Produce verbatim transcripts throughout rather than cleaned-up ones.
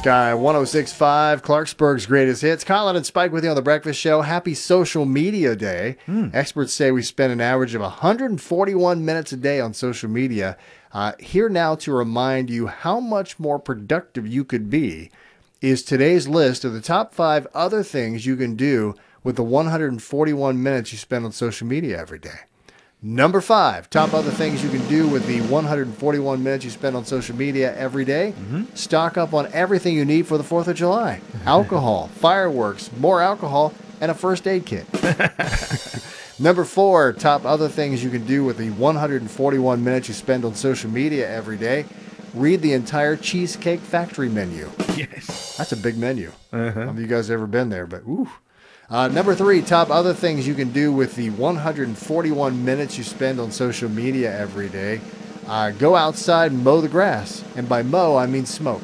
Sky one oh six point five, Clarksburg's greatest hits. Colin and Spike with you on The Breakfast Show. Happy Social Media Day. Mm. Experts say we spend an average of one hundred forty-one minutes a day on social media. Uh, here now to remind you how much more productive you could be is today's list of the top five other things you can do with the one hundred forty-one minutes you spend on social media every day. Number five, top other things you can do with the one hundred forty-one minutes you spend on social media every day. Mm-hmm. Stock up on everything you need for the fourth of July. Alcohol, fireworks, more alcohol, and a first aid kit. Number four, top other things you can do with the one hundred forty-one minutes you spend on social media every day. Read the entire Cheesecake Factory menu. Yes. That's a big menu. Uh-huh. Have you guys ever been there? But ooh. Uh, number three, top other things you can do with the one hundred forty-one minutes you spend on social media every day. Uh, go outside and mow the grass. And by mow, I mean smoke.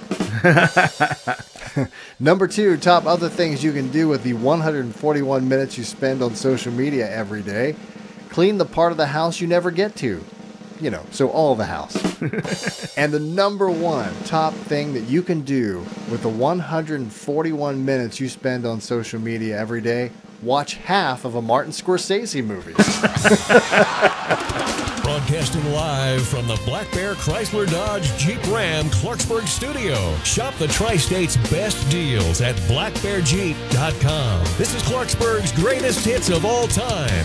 Number two, top other things you can do with the one hundred forty-one minutes you spend on social media every day. Clean the part of the house you never get to. You know, so all the house. And the number one top thing that you can do with the one hundred forty-one minutes you spend on social media every day, watch half of a Martin Scorsese movie. Broadcasting live from the Black Bear Chrysler Dodge Jeep Ram Clarksburg studio. Shop the Tri-State's best deals at black bear jeep dot com. This is Clarksburg's greatest hits of all time.